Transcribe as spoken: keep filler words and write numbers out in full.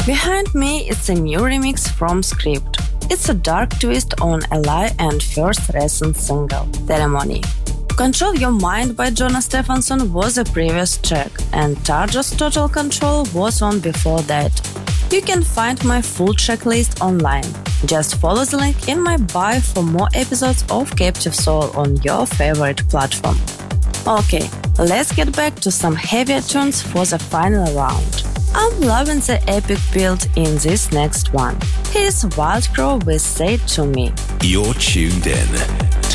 Behind me is a new remix from Script. It's a dark twist on a lie and first recent single, Ceremony. Control Your Mind by Jonas Stephenson was a previous track, and Tarja's Total Control was on before that. You can find my full track list online. Just follow the link in my bio for more episodes of Captive Soul on your favorite platform. Okay, let's get back to some heavier tunes for the final round. I'm loving the epic build in this next one. Here's Wild Crow with Say It To Me. You're tuned in